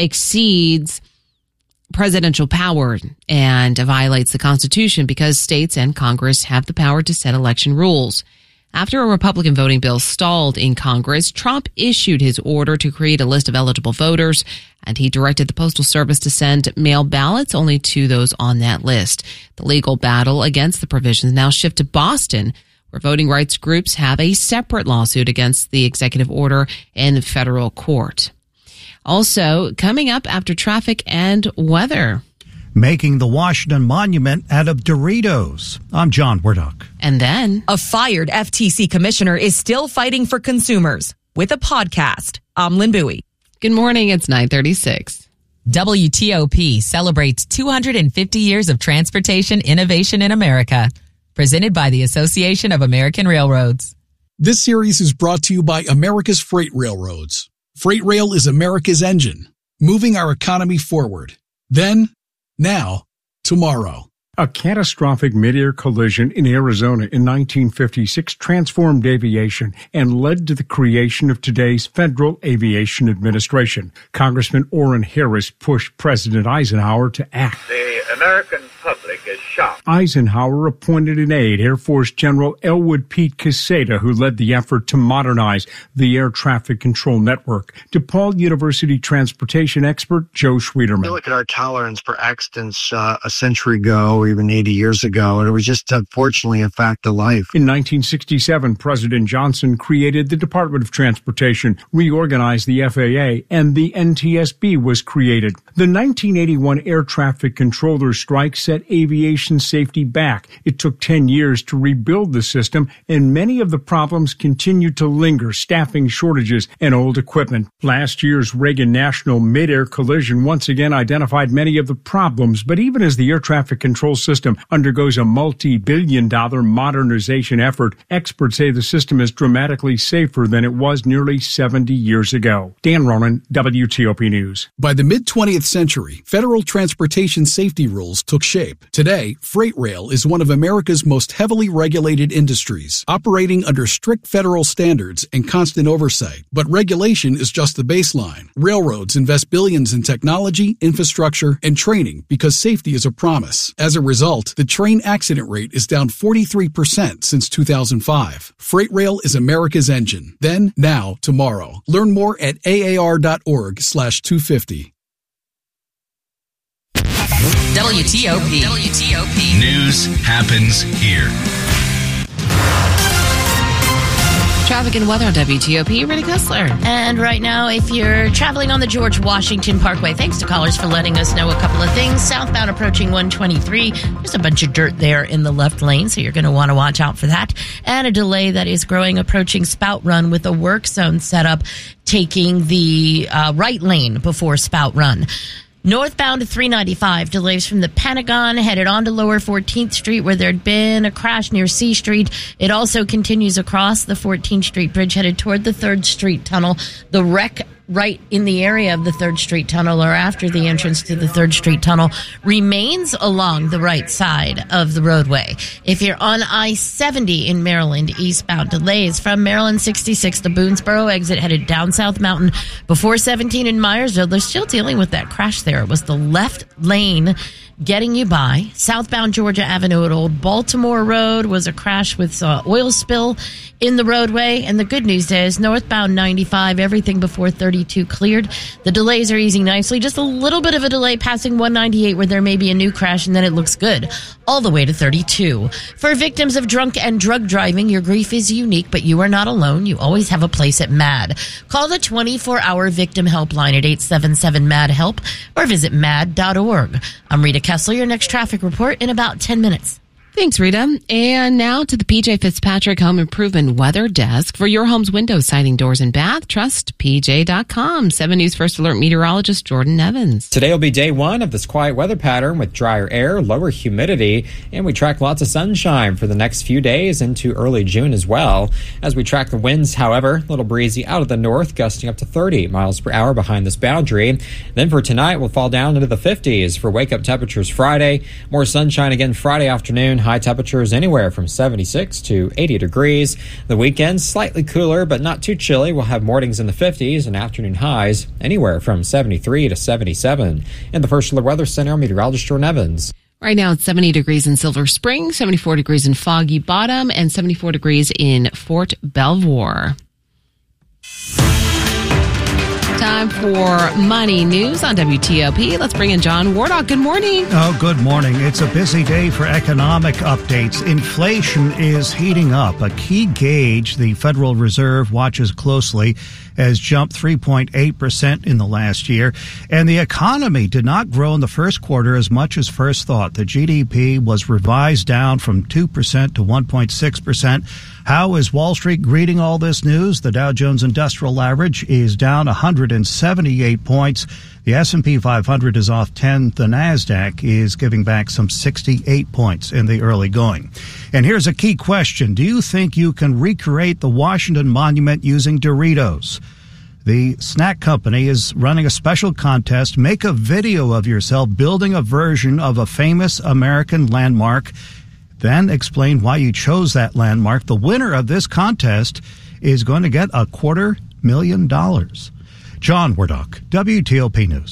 exceeds presidential power and violates the Constitution because states and Congress have the power to set election rules. After a Republican voting bill stalled in Congress, Trump issued his order to create a list of eligible voters, and he directed the Postal Service to send mail ballots only to those on that list. The legal battle against the provisions now shift to Boston, where voting rights groups have a separate lawsuit against the executive order in federal court. Also, coming up after traffic and weather. Making the Washington Monument out of Doritos. I'm John Wardock. And then a fired F T C commissioner is still fighting for consumers with a podcast. I'm Lynn Bowie. Good morning. It's nine thirty-six. W T O P celebrates two hundred fifty years of transportation innovation in America. Presented by the Association of American Railroads. This series is brought to you by America's Freight Railroads. Freight rail is America's engine, moving our economy forward. Then, now, tomorrow. A catastrophic mid-air collision in Arizona in nineteen fifty-six transformed aviation and led to the creation of today's Federal Aviation Administration. Congressman Orrin Harris pushed President Eisenhower to act. The American public public is shocked. Eisenhower appointed an aide, Air Force General Elwood Pete Quesada, who led the effort to modernize the air traffic control network. DePaul University transportation expert Joe Schwederman. You look at our tolerance for accidents uh, a century ago, or even eighty years ago, and it was just unfortunately a fact of life. In nineteen sixty-seven, President Johnson created the Department of Transportation, reorganized the F A A, and the N T S B was created. The nineteen eighty-one air traffic controller strike set aviation safety back. It took ten years to rebuild the system, and many of the problems continue to linger: staffing shortages and old equipment. Last year's Reagan National mid-air collision once again identified many of the problems, but even as the air traffic control system undergoes a multi-billion dollar modernization effort, experts say the system is dramatically safer than it was nearly seventy years ago. Dan Ronan, W T O P News. By the mid-twentieth century, federal transportation safety rules took shape. Today, freight rail is one of America's most heavily regulated industries, operating under strict federal standards and constant oversight. But regulation is just the baseline. Railroads invest billions in technology, infrastructure, and training because safety is a promise. As a result, the train accident rate is down forty-three percent since two thousand five. Freight rail is America's engine. Then, now, tomorrow. Learn more at A A R dot org slash two fifty. W T O P. W T O P. News happens here. Traffic and weather on W T O P, Rita Kessler. And right now, if you're traveling on the George Washington Parkway, thanks to callers for letting us know a couple of things. Southbound approaching one twenty-three, there's a bunch of dirt there in the left lane, so you're going to want to watch out for that. And a delay that is growing approaching Spout Run with a work zone set up, taking the uh, right lane before Spout Run. Northbound three ninety-five, delays from the Pentagon, headed on to Lower fourteenth Street where there'd been a crash near C Street. It also continues across the fourteenth Street Bridge headed toward the third Street Tunnel. The wreck right in the area of the third Street Tunnel, or after the entrance to the third Street Tunnel, remains along the right side of the roadway. If you're on I seventy in Maryland, eastbound, delays from Maryland sixty-six, the Boonesboro exit headed down South Mountain before seventeen in Myersville. They're still dealing with that crash there. It was the left lane getting you by. Southbound Georgia Avenue at Old Baltimore Road was a crash with uh, oil spill in the roadway. And the good news is northbound ninety-five, everything before thirty-two cleared. The delays are easing nicely. Just a little bit of a delay passing one ninety-eight where there may be a new crash, and then it looks good all the way to thirty-two. For victims of drunk and drug driving, your grief is unique, but you are not alone. You always have a place at MAD. Call the twenty-four hour victim helpline at eight seven seven M A D HELP or visit mad dot org. I'm Rita Kessler. Your next traffic report in about ten minutes. Thanks, Rita. And now to the P J Fitzpatrick Home Improvement Weather Desk. For your home's windows, siding, doors, and bath, trust P J dot com. seven News First Alert meteorologist Jordan Evans. Today will be day one of this quiet weather pattern with drier air, lower humidity, and we track lots of sunshine for the next few days into early June as well. As we track the winds, however, a little breezy out of the north, gusting up to thirty miles per hour behind this boundary. Then for tonight, we'll fall down into the fifties for wake-up temperatures Friday. More sunshine again Friday afternoon. High temperatures anywhere from seventy-six to eighty degrees. The weekend, slightly cooler, but not too chilly. We'll have mornings in the fifties and afternoon highs anywhere from seventy-three to seventy-seven. In the First Alert Weather Center, meteorologist Jordan Evans. Right now it's seventy degrees in Silver Spring, seventy-four degrees in Foggy Bottom, and seventy-four degrees in Fort Belvoir. Time for Money News on W T O P. Let's bring in John Wardock. Good morning. Oh, good morning. It's a busy day for economic updates. Inflation is heating up. A key gauge the Federal Reserve watches closely has jumped three point eight percent in the last year. And the economy did not grow in the first quarter as much as first thought. The G D P was revised down from two percent to one point six percent. How is Wall Street greeting all this news? The Dow Jones Industrial Average is down one hundred seventy-eight points. The S and P five hundred is off ten. The NASDAQ is giving back some sixty-eight points in the early going. And here's a key question. Do you think you can recreate the Washington Monument using Doritos? The snack company is running a special contest. Make a video of yourself building a version of a famous American landmark. Then explain why you chose that landmark. The winner of this contest is going to get a quarter million dollars. John Wardock, W T O P News.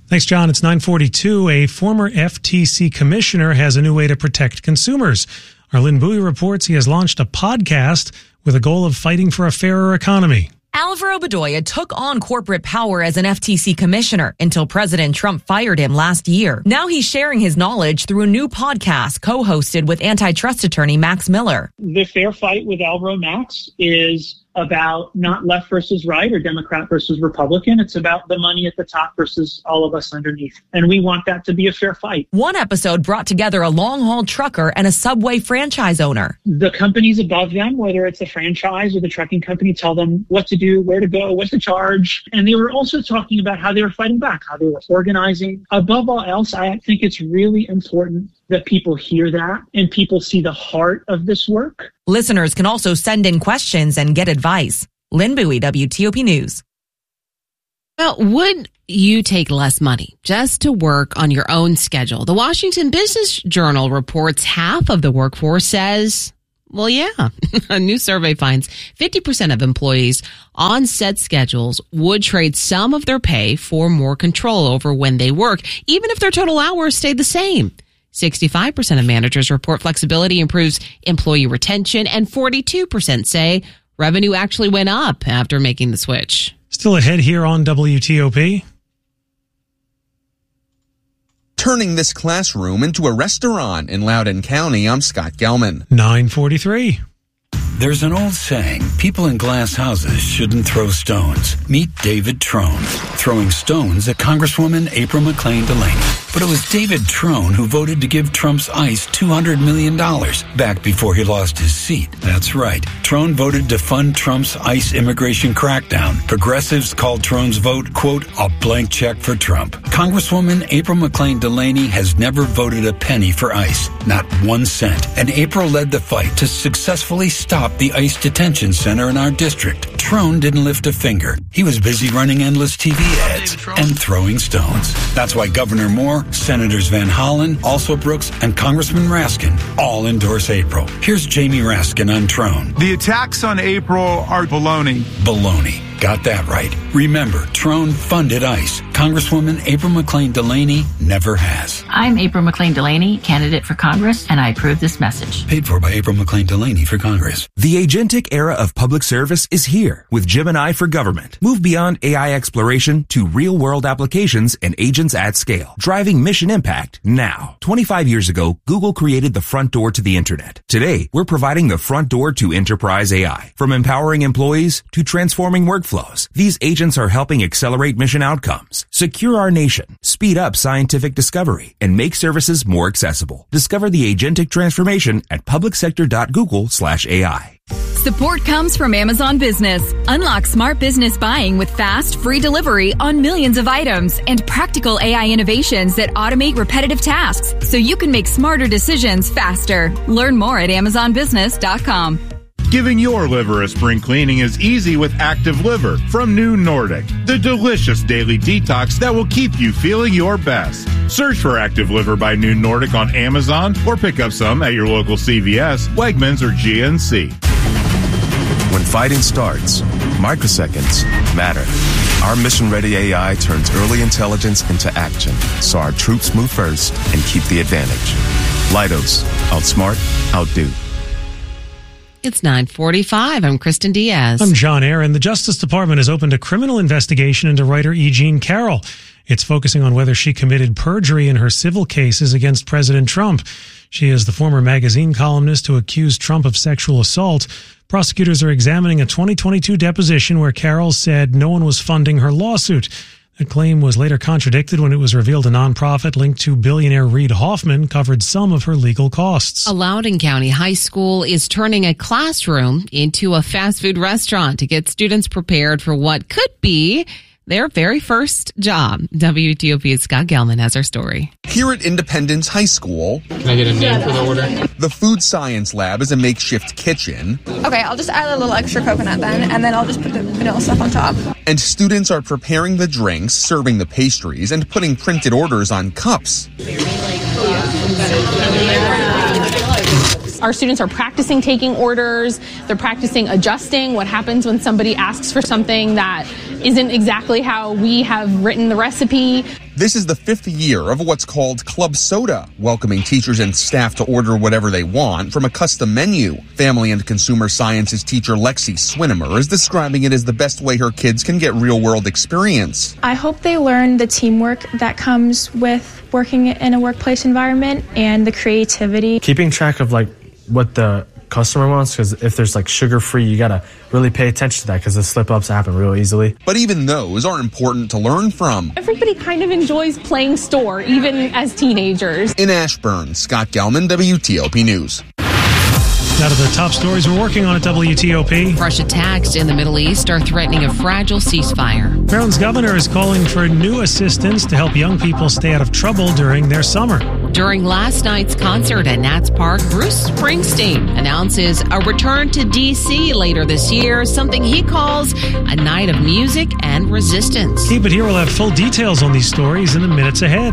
Thanks, John. It's nine forty-two. A former F T C commissioner has a new way to protect consumers. Our Lynn Bowie reports he has launched a podcast with a goal of fighting for a fairer economy. Alvaro Bedoya took on corporate power as an F T C commissioner until President Trump fired him last year. Now he's sharing his knowledge through a new podcast co-hosted with antitrust attorney Max Miller. The Fair Fight with Alvaro Max is about not left versus right or Democrat versus Republican. It's about the money at the top versus all of us underneath. And we want that to be a fair fight. One episode brought together a long-haul trucker and a Subway franchise owner. The companies above them, whether it's a franchise or the trucking company, tell them what to do, where to go, what to charge. And they were also talking about how they were fighting back, how they were organizing. Above all else, I think it's really important that people hear that and people see the heart of this work. Listeners can also send in questions and get advice. Lynn Bowie, W T O P News. Well, would you take less money just to work on your own schedule? The Washington Business Journal reports half of the workforce says, well, yeah. A new survey finds fifty percent of employees on set schedules would trade some of their pay for more control over when they work, even if their total hours stayed the same. sixty-five percent of managers report flexibility improves employee retention, and forty-two percent say revenue actually went up after making the switch. Still ahead here on W T O P. Turning this classroom into a restaurant in Loudoun County, I'm Scott Gelman. nine forty-three. There's an old saying, people in glass houses shouldn't throw stones. Meet David Trone, throwing stones at Congresswoman April McClain Delaney. But it was David Trone who voted to give Trump's ICE two hundred million dollars back before he lost his seat. That's right. Trone voted to fund Trump's ICE immigration crackdown. Progressives called Trone's vote, quote, a blank check for Trump. Congresswoman April McClain Delaney has never voted a penny for ICE, not one cent. And April led the fight to successfully stop the ICE detention center in our district. Trone didn't lift a finger. He was busy running endless T V ads and throwing stones. That's why Governor Moore, Senators Van Hollen, also Brooks, and Congressman Raskin all endorse April. Here's Jamie Raskin on Trone. The attacks on April are baloney. Baloney. Got that right. Remember, Trone funded ICE. Congresswoman April McClain Delaney never has. I'm April McClain Delaney, candidate for Congress, and I approve this message. Paid for by April McClain Delaney for Congress. The agentic era of public service is here with Gemini for Government. Move beyond A I exploration to real-world applications and agents at scale, driving mission impact now. twenty-five years ago, Google created the front door to the internet. Today, we're providing the front door to enterprise A I. From empowering employees to transforming workflows, these agents are helping accelerate mission outcomes, secure our nation, speed up scientific discovery, and make services more accessible. Discover the agentic transformation at publicsector.google slash AI. Support comes from Amazon Business. Unlock smart business buying with fast, free delivery on millions of items and practical A I innovations that automate repetitive tasks so you can make smarter decisions faster. Learn more at amazon business dot com. Giving your liver a spring cleaning is easy with Active Liver from New Nordic, the delicious daily detox that will keep you feeling your best. Search for Active Liver by New Nordic on Amazon or pick up some at your local C V S, Wegmans, or G N C. When fighting starts, microseconds matter. Our mission-ready A I turns early intelligence into action, so our troops move first and keep the advantage. Leidos, outsmart, outdo. It's nine forty-five. I'm Kristen Diaz. I'm John Aaron. The Justice Department has opened a criminal investigation into writer E. Jean Carroll. It's focusing on whether she committed perjury in her civil cases against President Trump. She is the former magazine columnist who accused Trump of sexual assault. Prosecutors are examining a twenty twenty-two deposition where Carroll said no one was funding her lawsuit. That claim was later contradicted when it was revealed a nonprofit linked to billionaire Reid Hoffman covered some of her legal costs. A Loudoun County high school is turning a classroom into a fast food restaurant to get students prepared for what could be their very first job. W T O P's Scott Gelman has our story. Here at Independence High School, can I get a name for the order? The Food Science Lab is a makeshift kitchen. Okay, I'll just add a little extra coconut then, and then I'll just put the vanilla stuff on top. And students are preparing the drinks, serving the pastries, and putting printed orders on cups. Our students are practicing taking orders. They're practicing adjusting what happens when somebody asks for something that isn't exactly how we have written the recipe. This is the fifth year of what's called Club Soda, welcoming teachers and staff to order whatever they want from a custom menu. Family and consumer sciences teacher Lexi Swinimer is describing it as the best way her kids can get real-world experience. I hope they learn the teamwork that comes with working in a workplace environment and the creativity. Keeping track of like what the customer wants, because if there's like sugar free, you gotta really pay attention to that because the slip ups happen real easily. But even those are important to learn from. Everybody kind of enjoys playing store, even as teenagers. In Ashburn, Scott Gelman, W T O P News. Now to the top stories we're working on at W T O P. Fresh attacks in the Middle East are threatening a fragile ceasefire. Maryland's governor is calling for new assistance to help young people stay out of trouble during their summer. During last night's concert at Nats Park, Bruce Springsteen announces a return to D C later this year, something he calls a night of music and resistance. Keep it here. We'll have full details on these stories in the minutes ahead.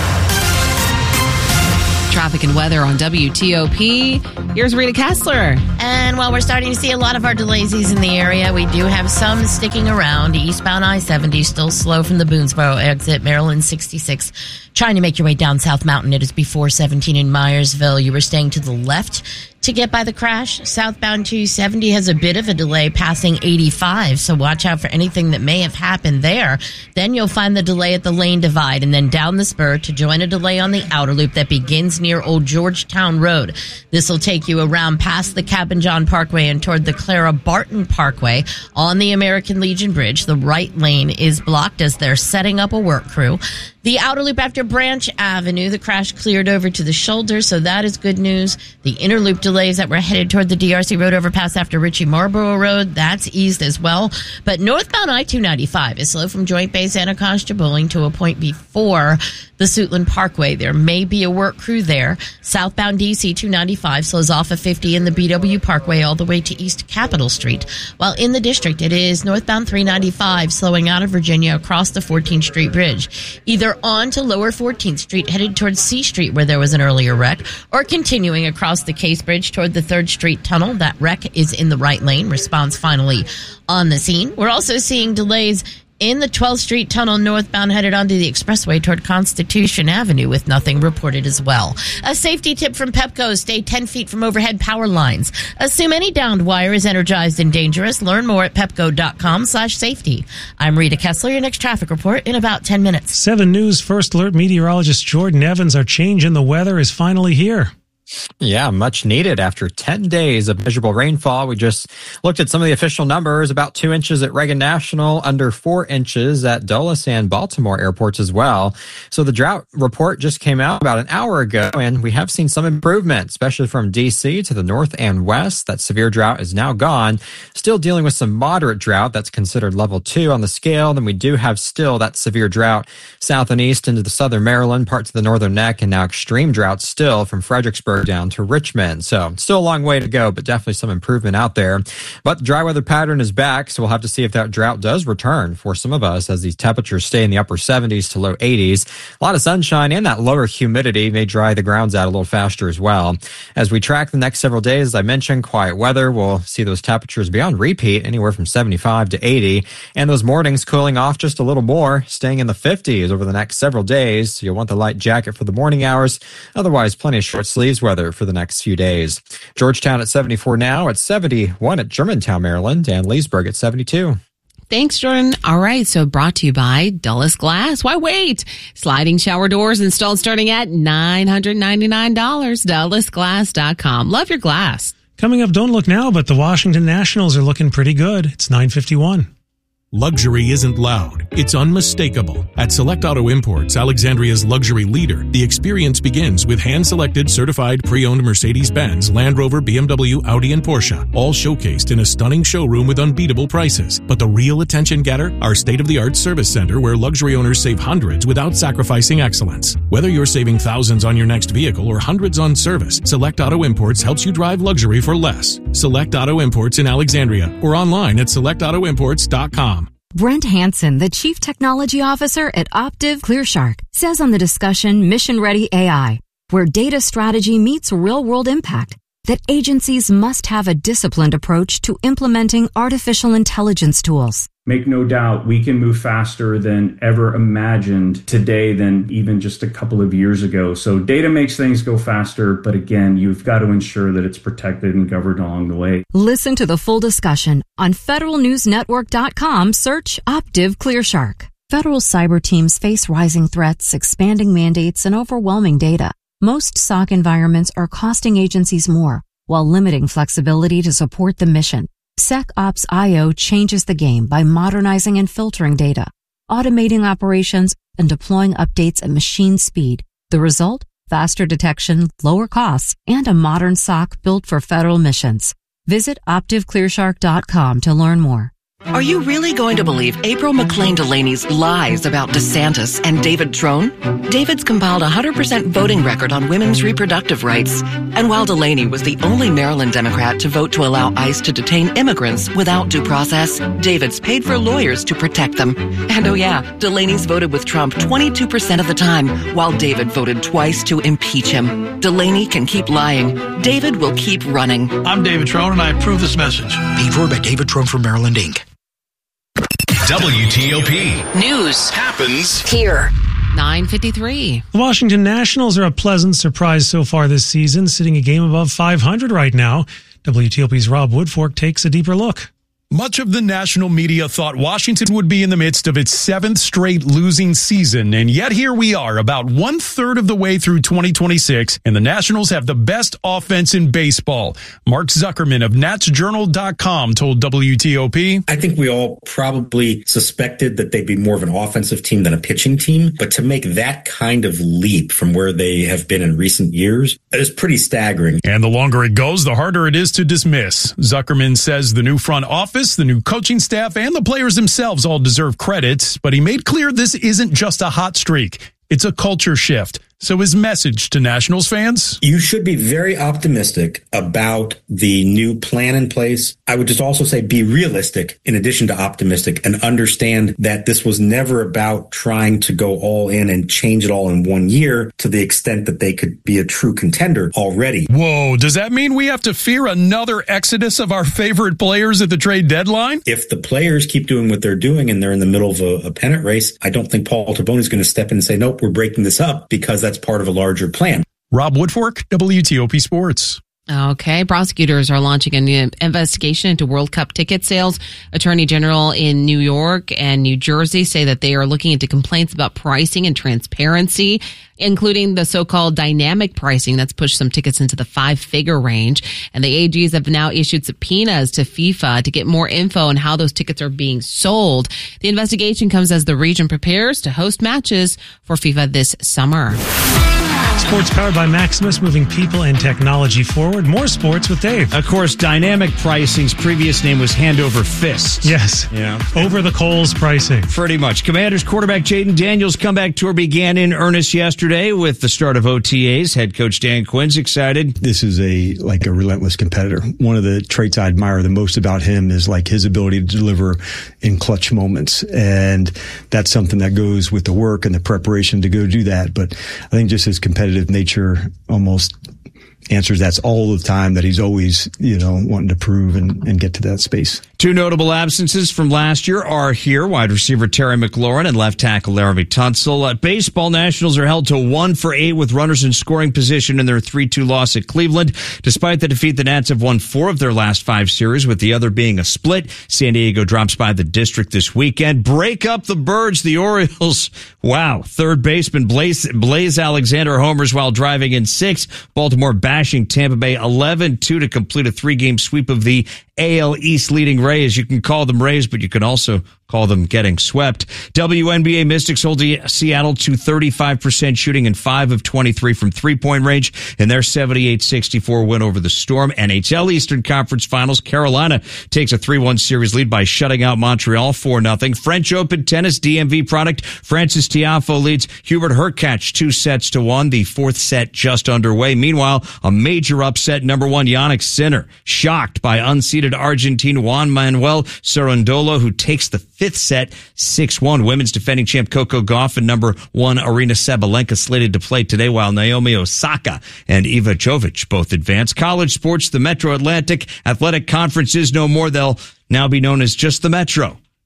Traffic and weather on W T O P. Here's Rita Kessler. And while we're starting to see a lot of our delays in the area, we do have some sticking around. Eastbound I seventy still slow from the Boonesboro exit, Maryland sixty-six. Trying to make your way down South Mountain. It is before seventeen in Myersville. You were staying to the left to get by the crash. Southbound two seventy has a bit of a delay passing eighty-five, so watch out for anything that may have happened there. Then you'll find the delay at the lane divide and then down the spur to join a delay on the outer loop that begins near Old Georgetown Road. This will take you around past the Cabin John Parkway and toward the Clara Barton Parkway on the American Legion Bridge. The right lane is blocked as they're setting up a work crew. The outer loop after Branch Avenue, the crash cleared over to the shoulder, so that is good news. The inner loop delays that were headed toward the D R C Road overpass after Ritchie Marlboro Road, that's eased as well. But northbound I two ninety-five is slow from Joint Base Anacostia Bowling to a point before the Suitland Parkway. There may be a work crew there. Southbound D C two ninety-five slows off of fifty in the B W Parkway all the way to East Capitol Street. While in the district, it is northbound three ninety-five slowing out of Virginia across the fourteenth Street Bridge. Either on to lower fourteenth Street headed towards C Street where there was an earlier wreck, or continuing across the Case Bridge toward the third Street Tunnel. That wreck is in the right lane. Response finally on the scene. We're also seeing delays in the twelfth Street Tunnel northbound headed onto the expressway toward Constitution Avenue with nothing reported as well. A safety tip from Pepco: stay ten feet from overhead power lines. Assume any downed wire is energized and dangerous. Learn more at pepco.com slash safety. I'm Rita Kessler. Your next traffic report in about ten minutes. seven News First Alert meteorologist Jordan Evans. Our change in the weather is finally here. Yeah, much needed after ten days of measurable rainfall. We just looked at some of the official numbers, about two inches at Reagan National, under four inches at Dulles and Baltimore airports as well. So the drought report just came out about an hour ago, and we have seen some improvement, especially from D C to the north and west. That severe drought is now gone. Still dealing with some moderate drought. That's considered level two on the scale. Then we do have still that severe drought south and east into the southern Maryland, parts of the northern neck, and now extreme drought still from Fredericksburg down to Richmond. So still a long way to go, but definitely some improvement out there. But the dry weather pattern is back, so we'll have to see if that drought does return for some of us as these temperatures stay in the upper seventies to low eighties. A lot of sunshine and that lower humidity may dry the grounds out a little faster as well. As we track the next several days, as I mentioned, quiet weather, we'll see those temperatures be on repeat, anywhere from seventy-five to eighty, and those mornings cooling off just a little more, staying in the fifties over the next several days. So you'll want the light jacket for the morning hours. Otherwise, plenty of short sleeves weather for the next few days. Georgetown at seventy-four now, at seventy-one at Germantown, Maryland, and Leesburg at seventy-two. Thanks, Jordan. All right, so brought to you by Dulles Glass. Why wait? Sliding shower doors installed starting at nine hundred ninety-nine dollars. Dulles Glass dot com. Love your glass. Coming up, don't look now, but the Washington Nationals are looking pretty good. It's nine fifty-one. Luxury isn't loud, it's unmistakable. At Select Auto Imports, Alexandria's luxury leader, the experience begins with hand-selected certified pre-owned Mercedes-Benz, Land Rover, B M W, Audi, and Porsche, all showcased in a stunning showroom with unbeatable prices. But the real attention getter? Our state-of-the-art service center where luxury owners save hundreds without sacrificing excellence. Whether you're saving thousands on your next vehicle or hundreds on service, Select Auto Imports helps you drive luxury for less. Select Auto Imports in Alexandria or online at select auto imports dot com. Brent Hansen, the Chief Technology Officer at Optiv ClearShark, says on the discussion Mission Ready A I, where data strategy meets real-world impact, that agencies must have a disciplined approach to implementing artificial intelligence tools. Make no doubt, we can move faster than ever imagined today than even just a couple of years ago. So data makes things go faster, but again, you've got to ensure that it's protected and governed along the way. Listen to the full discussion on federal news network dot com. Search Optiv ClearShark. Federal cyber teams face rising threats, expanding mandates, and overwhelming data. Most S O C environments are costing agencies more, while limiting flexibility to support the mission. SecOps dot I O changes the game by modernizing and filtering data, automating operations, and deploying updates at machine speed. The result? Faster detection, lower costs, and a modern S O C built for federal missions. Visit Optiv ClearShark dot com to learn more. Are you really going to believe April McClain Delaney's lies about DeSantis and David Trone? David's compiled a one hundred percent voting record on women's reproductive rights. And while Delaney was the only Maryland Democrat to vote to allow ICE to detain immigrants without due process, David's paid for lawyers to protect them. And oh yeah, Delaney's voted with Trump twenty-two percent of the time, while David voted twice to impeach him. Delaney can keep lying. David will keep running. I'm David Trone, and I approve this message. Paid for by David Trone for Maryland, Incorporated. W T O P. News happens here. nine fifty-three. The Washington Nationals are a pleasant surprise so far this season, sitting a game above five hundred right now. W T O P's Rob Woodfork takes a deeper look. Much of the national media thought Washington would be in the midst of its seventh straight losing season, and yet here we are, about one-third of the way through twenty twenty-six, and the Nationals have the best offense in baseball. Mark Zuckerman of Nats Journal dot com told W T O P, I think we all probably suspected that they'd be more of an offensive team than a pitching team, but to make that kind of leap from where they have been in recent years is pretty staggering. And the longer it goes, the harder it is to dismiss. Zuckerman says the new front office, the new coaching staff, and the players themselves all deserve credit, but he made clear this isn't just a hot streak. It's a culture shift. So his message to Nationals fans? You should be very optimistic about the new plan in place. I would just also say be realistic in addition to optimistic, and understand that this was never about trying to go all in and change it all in one year to the extent that they could be a true contender already. Whoa, does that mean we have to fear another exodus of our favorite players at the trade deadline? If the players keep doing what they're doing and they're in the middle of a, a pennant race, I don't think Paul Tabone is going to step in and say, nope, we're breaking this up, because that's part of a larger plan. Rob Woodfork, W T O P Sports. Okay, prosecutors are launching a new investigation into World Cup ticket sales. Attorney General in New York and New Jersey say that they are looking into complaints about pricing and transparency, including the so-called dynamic pricing that's pushed some tickets into the five-figure range. And the A Gs have now issued subpoenas to FIFA to get more info on how those tickets are being sold. The investigation comes as the region prepares to host matches for FIFA this summer. Sports powered by Maximus, moving people and technology forward. More sports with Dave. Of course, dynamic pricing's previous name was hand over fist. Yes. Yeah. Over the coals pricing. Pretty much. Commanders quarterback Jayden Daniels' comeback tour began in earnest yesterday with the start of O T As. Head coach Dan Quinn's excited. This is a like a relentless competitor. One of the traits I admire the most about him is like his ability to deliver in clutch moments. And that's something that goes with the work and the preparation to go do that. But I think just his competitive nature almost answers that's all the time, that he's always, you know, wanting to prove and, and get to that space. Two notable absences from last year are here. Wide receiver Terry McLaurin and left tackle Laramie Tunsil. At baseball, Nationals are held to one for eight with runners in scoring position in their three two loss at Cleveland. Despite the defeat, the Nats have won four of their last five series, with the other being a split. San Diego drops by the District this weekend. Break up the Birds, the Orioles. Wow. Third baseman Blaze, Blaze Alexander homers while driving in six. Baltimore bashing Tampa Bay eleven two to complete a three-game sweep of the A L East leading Rays. You can call them Rays, but you can also call them getting swept. W N B A Mystics hold Seattle to thirty-five percent shooting and five of twenty-three from three-point range in their seventy-eight sixty-four win over the Storm. N H L Eastern Conference Finals, Carolina takes a three one series lead by shutting out Montreal four nothing. French Open tennis D M V product, Francis Tiafoe leads Hubert Hurkacz two sets to one. The fourth set just underway. Meanwhile, a major upset, number one Jannik Sinner shocked by unseeded Argentine Juan Manuel Cerundolo, who takes the fifth set six one. Women's defending champ Coco Gauff and number one Arina Sabalenka slated to play today, while Naomi Osaka and Iva Jovic both advance. College sports, the Metro Atlantic Athletic Conference is no more. They'll now be known as just the Metro.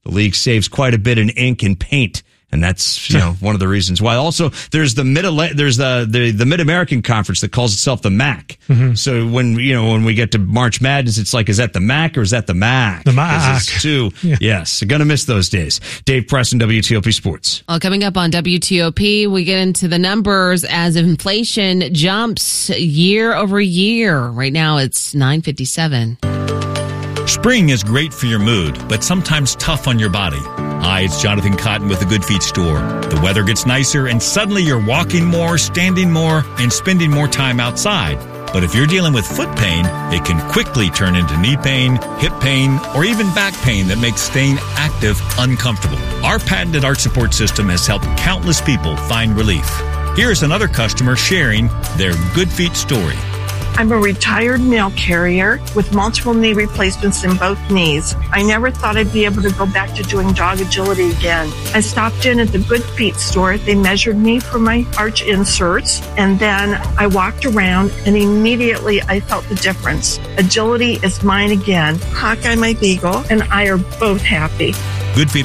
The league saves quite a bit in ink and paint. And that's, you know, one of the reasons why. Also, there's the mid there's the the, the Mid American Conference that calls itself the M A C. Mm-hmm. So when you know when we get to March Madness, it's like, is that the M A C or is that the M A C? The M A C. It's two. Yeah. Yes, gonna miss those days. Dave Preston, W T O P Sports. Well, coming up on W T O P, we get into the numbers as inflation jumps year over year. Right now, it's nine fifty-seven. Spring is great for your mood, but sometimes tough on your body. Hi, it's Jonathan Cotton with the Good Feet store. The weather gets nicer and suddenly you're walking more, standing more, and spending more time outside. But if you're dealing with foot pain, it can quickly turn into knee pain, hip pain, or even back pain that makes staying active uncomfortable. Our patented arch support system has helped countless people find relief. Here's another customer sharing their Good Feet story. I'm a retired mail carrier with multiple knee replacements in both knees. I never thought I'd be able to go back to doing dog agility again. I stopped in at the Good Feet store. They measured me for my arch inserts, and then I walked around, and immediately I felt the difference. Agility is mine again. Hawkeye, my beagle, and I are both happy. Good Feet